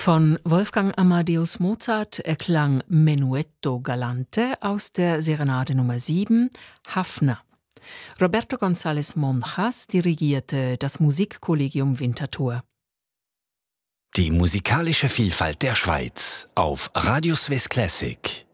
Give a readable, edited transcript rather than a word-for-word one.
Von Wolfgang Amadeus Mozart erklang Menuetto Galante aus der Serenade Nummer 7, Haffner. Roberto González Monjas dirigierte das Musikkollegium Winterthur. Die musikalische Vielfalt der Schweiz auf Radio Swiss Classic.